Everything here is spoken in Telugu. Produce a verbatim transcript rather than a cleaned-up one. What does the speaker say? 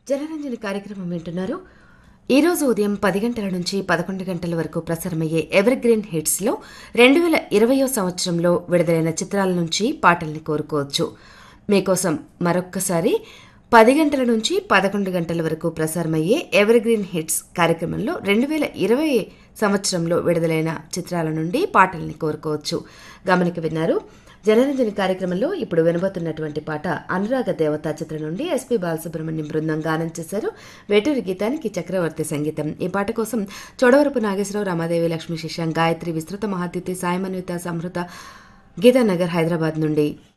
జనరంజని కార్యక్రమం వింటున్నారు. ఈ రోజు ఉదయం పది గంటల నుంచి పదకొండు గంటల వరకు ప్రసారమయ్యే ఎవర్ గ్రీన్ హిట్స్ లో రెండు వేల ఇరవయో సంవత్సరంలో విడుదలైన చిత్రాల నుంచి పాటల్ని కోరుకోవచ్చు. మీకోసం మరొక్కసారి పది గంటల నుంచి పదకొండు గంటల వరకు ప్రసారమయ్యే ఎవర్ గ్రీన్ హిట్స్ కార్యక్రమంలో రెండు వేల ఇరవై సంవత్సరంలో విడుదలైన చిత్రాల నుండి పాటల్ని కోరుకోవచ్చు. గమనిక విన్నారు. జనరంజని కార్యక్రమంలో ఇప్పుడు వినబోతున్నటువంటి పాట అనురాగ దేవత చిత్రం నుండి ఎస్పీ బాలసుబ్రహ్మణ్యం బృందం గానం చేశారు. వేటూరి గీతానికి చక్రవర్తి సంగీతం. ఈ పాట కోసం చోడవరపు నాగేశ్వరరావు, రమాదేవి, లక్ష్మీ శశాంక్, గాయత్రి, విస్తృత మహాద్యుతి, సాయమన్విత, సంహృత, గీతానగర్, హైదరాబాద్ నుండి